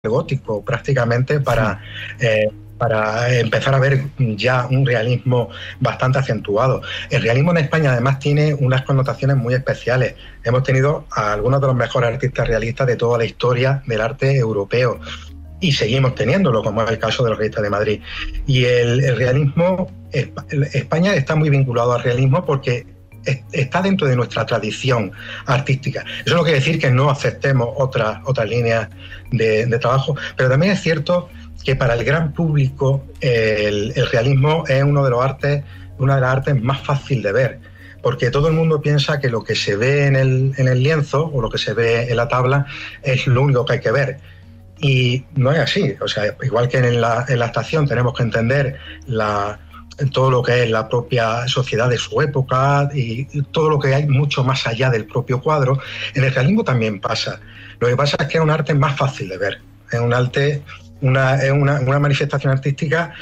gótico prácticamente para empezar a ver ya un realismo bastante acentuado. El realismo en España además tiene unas connotaciones muy especiales. Hemos tenido a algunos de los mejores artistas realistas de toda la historia del arte europeo y seguimos teniéndolo, como es el caso de los realistas de Madrid. Y el realismo, España está muy vinculado al realismo porque está dentro de nuestra tradición artística. Eso no quiere decir que no aceptemos otras líneas de trabajo, pero también es cierto que para el gran público el realismo es una de las artes más fácil de ver, porque todo el mundo piensa que lo que se ve en el lienzo o lo que se ve en la tabla es lo único que hay que ver. Y no es así. O sea, igual que en la estación tenemos que entender todo lo que es la propia sociedad de su época y todo lo que hay mucho más allá del propio cuadro, en el realismo también pasa. Lo que pasa es que es un arte más fácil de ver. Es un arte, una manifestación artística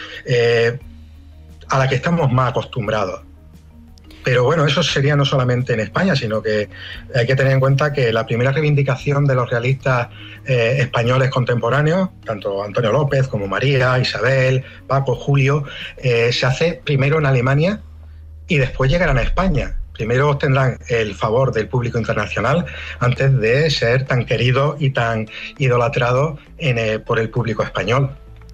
a la que estamos más acostumbrados. Pero bueno, eso sería no solamente en España, sino que hay que tener en cuenta que la primera reivindicación de los realistas españoles contemporáneos, tanto Antonio López como María, Isabel, Paco, Julio, se hace primero en Alemania y después llegarán a España. Primero obtendrán el favor del público internacional antes de ser tan queridos y tan idolatrados por el público español.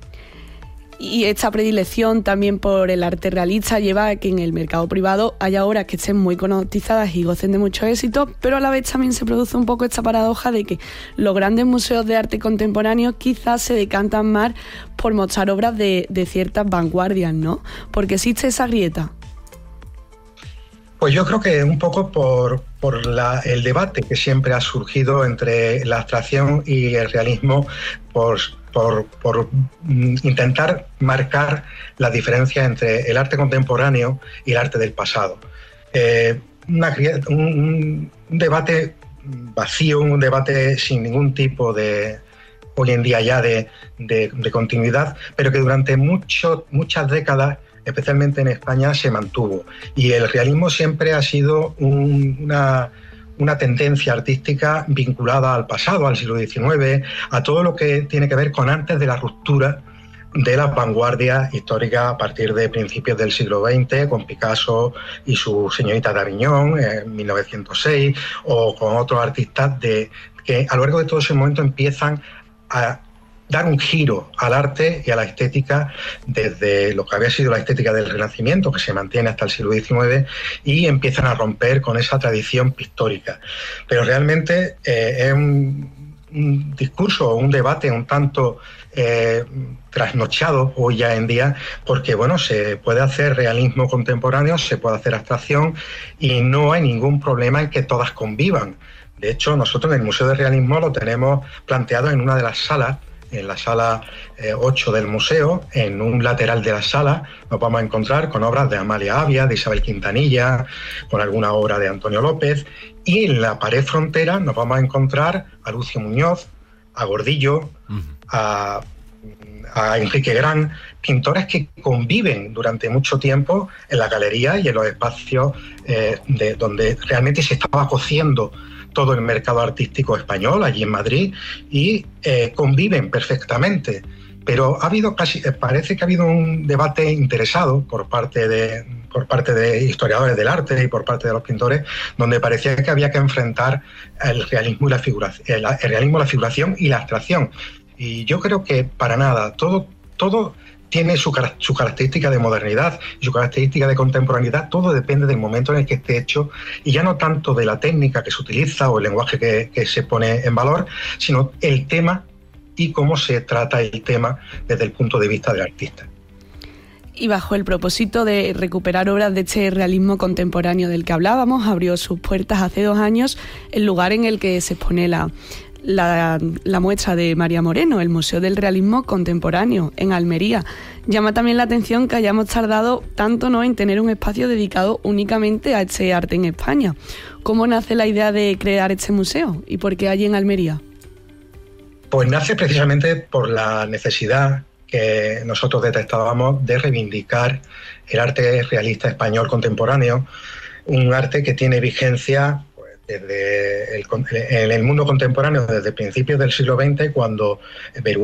Y esta predilección también por el arte realista lleva a que en el mercado privado haya obras que estén muy cotizadas y gocen de mucho éxito, pero a la vez también se produce un poco esta paradoja de que los grandes museos de arte contemporáneo quizás se decantan más por mostrar obras de ciertas vanguardias, ¿no? Porque existe esa grieta. Pues yo creo que un poco por el debate que siempre ha surgido entre la abstracción y el realismo, por intentar marcar la diferencia entre el arte contemporáneo y el arte del pasado. Un debate vacío, un debate sin ningún tipo de, hoy en día ya de continuidad, pero que durante muchas décadas, especialmente en España, se mantuvo. Y el realismo siempre ha sido una tendencia artística vinculada al pasado, al siglo XIX, a todo lo que tiene que ver con antes de la ruptura de las vanguardias históricas a partir de principios del siglo XX, con Picasso y su Señorita de Aviñón en 1906, o con otros artistas que a lo largo de todo ese momento empiezan a dar un giro al arte y a la estética desde lo que había sido la estética del Renacimiento, que se mantiene hasta el siglo XIX, y empiezan a romper con esa tradición pictórica. Pero realmente es un discurso, un debate un tanto trasnochado hoy ya en día, porque bueno, se puede hacer realismo contemporáneo, se puede hacer abstracción y no hay ningún problema en que todas convivan. De hecho, nosotros en el Museo de Realismo lo tenemos planteado en una de las salas, en la sala 8 del museo. En un lateral de la sala nos vamos a encontrar con obras de Amalia Avia, de Isabel Quintanilla, con alguna obra de Antonio López, y en la pared frontera nos vamos a encontrar a Lucio Muñoz, a Gordillo, a Enrique Gran, pintores que conviven durante mucho tiempo en la galería y en los espacios donde realmente se estaba cociendo todo el mercado artístico español, allí en Madrid, y conviven perfectamente. Pero parece que ha habido un debate interesado por parte de historiadores del arte y por parte de los pintores, donde parecía que había que enfrentar el realismo y la figuración y la abstracción. Y yo creo que para nada, todo tiene su característica de modernidad y su característica de contemporaneidad. Todo depende del momento en el que esté hecho, y ya no tanto de la técnica que se utiliza o el lenguaje que se pone en valor, sino el tema y cómo se trata el tema desde el punto de vista del artista. Y bajo el propósito de recuperar obras de este realismo contemporáneo del que hablábamos, abrió sus puertas hace 2 años el lugar en el que se expone la muestra de María Moreno, el Museo del Realismo Contemporáneo, en Almería. Llama también la atención que hayamos tardado tanto, ¿no?, en tener un espacio dedicado únicamente a este arte en España. ¿Cómo nace la idea de crear este museo y por qué allí en Almería? Pues nace precisamente por la necesidad que nosotros detectábamos de reivindicar el arte realista español contemporáneo, un arte que tiene vigencia en el mundo contemporáneo desde principios del siglo XX, cuando Beruat